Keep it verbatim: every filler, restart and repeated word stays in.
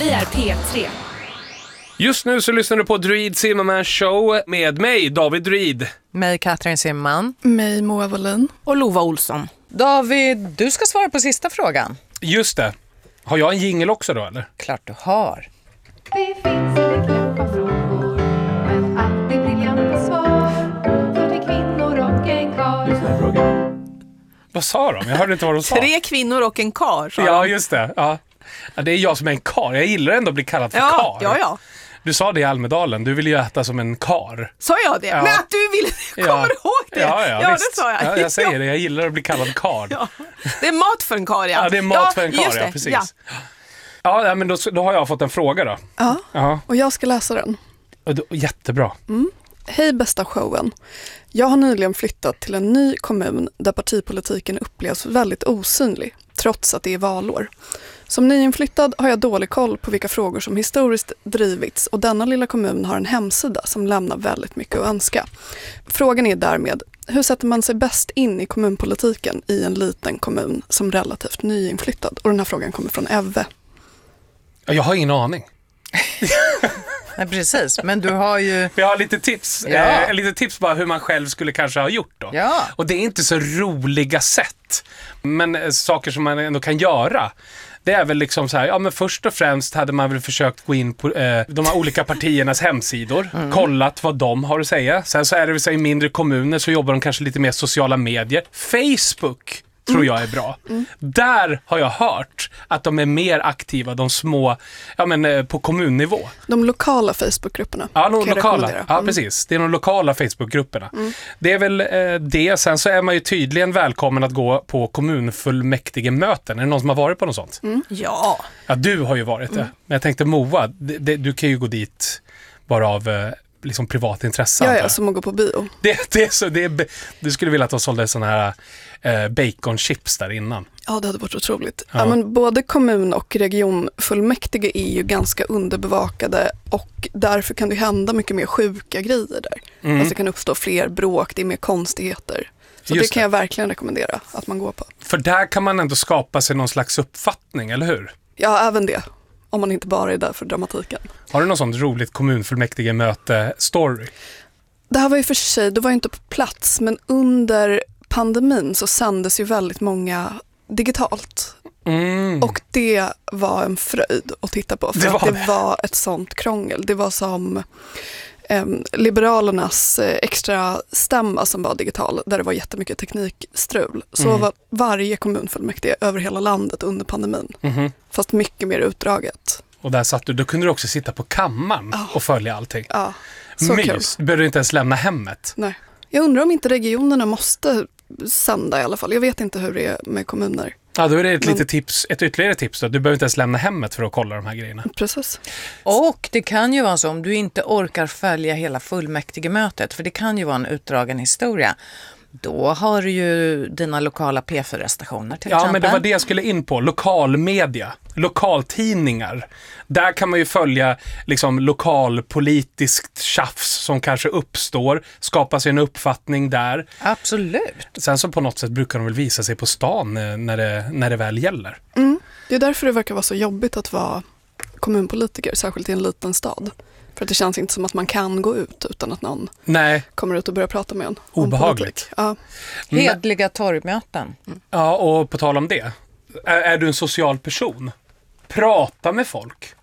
Vi är P tre. Just nu så lyssnar du på Druid Zimmerman Show med mig, David Druid. Mig, Katrin Zimmerman. Mig, Moa Wallin. Och Lova Olsson. David, du ska svara på sista frågan. Just det. Har jag en jingle också då, eller? Klart du har. Det finns inga knäppa frågor, men alltid briljanta svar. För det är kvinnor och en karl. Vad sa de? Jag hörde inte vad de sa. Tre kvinnor och en kar, sa Ja, de. just det. Ja. Ja, det är jag som är en kar. Jag gillar ändå att bli kallad för Ja, kar. ja, ja. Du sa det i Almedalen. Du vill ju äta som en kar. Sa jag det? Ja. Nej, att du ville... Jag kommer Ja. ihåg det. Ja, ja, ja visst. det sa jag. Ja, jag säger det. Jag gillar att bli kallad kar. Ja. Det är mat för en kar, ja. Ja, det är mat ja, för en kar, just ja, det. precis. Ja. Ja, ja men då, då har jag fått en fråga då. Ja, Ja. och jag ska läsa den. Och då, jättebra. Hej bästa showen. Jag har nyligen flyttat till en ny kommun där partipolitiken upplevs väldigt osynlig, trots att det är valår. Som nyinflyttad har jag dålig koll på vilka frågor som historiskt drivits och denna lilla kommun har en hemsida som lämnar väldigt mycket att önska. Frågan är därmed, hur sätter man sig bäst in i kommunpolitiken i en liten kommun som relativt nyinflyttad? Och den här frågan kommer från Evve. Ja, jag har ingen aning. Nej, precis. Men du har ju... Jag har lite tips. Ja. Eh, lite tips bara hur man själv skulle kanske ha gjort då. Ja. Och det är inte så roliga sätt. Men eh, saker som man ändå kan göra. Det är väl liksom så här, ja men först och främst hade man väl försökt gå in på eh, de här olika partiernas hemsidor, mm. kollat vad de har att säga. Sen så är det väl så i mindre kommuner så jobbar de kanske lite mer sociala medier. Facebook tror jag är bra. Mm. Där har jag hört att de är mer aktiva, de små, ja men eh, på kommunnivå. De lokala Facebookgrupperna. Ja, de kan jag lokala. rekommendera. Ja, Mm. precis. Det är de lokala Facebookgrupperna. Mm. Det är väl eh, det. Sen så är man ju tydligen välkommen att gå på kommunfullmäktige möten. Är det någon som har varit på något sånt? Mm. Ja. Ja, du har ju varit det. Mm. Men jag tänkte, Moa, det, det, du kan ju gå dit bara av eh, liksom privat intresse. Ja, ja, som att gå på bio. Det, det är så, det är, du skulle vilja att de sålde såna här eh, baconchips där innan. Ja, det hade varit otroligt. Ja. Ja, men både kommun- och regionfullmäktige är ju ganska underbevakade och därför kan det hända mycket mer sjuka grejer där. Mm. Alltså det kan uppstå fler bråk, det är mer konstigheter. Så Just det kan jag verkligen rekommendera att man går på. För där kan man ändå skapa sig någon slags uppfattning, eller hur? Ja, även det. Om man inte bara är där för dramatiken. Har du någon sån roligt kommunfullmäktige möte-story? Det här var ju för sig, det var ju inte på plats, men under pandemin så sändes ju väldigt många digitalt. Mm. Och det var en fröjd att titta på. För Det var att det, det. var ett sånt krångel. Det var som eh, Liberalernas eh, extra stämma som var digital. Där det var jättemycket teknikstrul. Så Mm. var varje kommunfullmäktige över hela landet under pandemin. Mhm. Fast mycket mer utdraget. Och där satt du, då kunde du också sitta på kammaren Ja. och följa allting. Ja, så kul. Mys. Du behöver inte ens lämna hemmet. Nej. Jag undrar om inte regionerna måste sända i alla fall. Jag vet inte hur det är med kommuner. Ja, då är det ett Men- litet tips, ett ytterligare tips då. Du behöver inte ens lämna hemmet för att kolla de här grejerna. Precis. Och det kan ju vara så om du inte orkar följa hela fullmäktigemötet, för det kan ju vara en utdragen historia. Då har du ju dina lokala P fyra-stationer till Ja, exempel. men det var det jag skulle in på. Lokalmedia, lokaltidningar. Där kan man ju följa liksom lokalpolitiskt tjafs som kanske uppstår, skapa sig en uppfattning där. Absolut. Sen så på något sätt brukar de väl visa sig på stan eh, när det, när det väl gäller. Mm. Det är därför det verkar vara så jobbigt att vara kommunpolitiker, särskilt i en liten stad. För att det känns inte som att man kan gå ut utan att någon Nej, kommer ut och börjar prata med en. om Obehagligt. politik. Ja. Men- Hedliga torgmöten. ja, och på tal om det. Är, är du en social person? Prata med folk.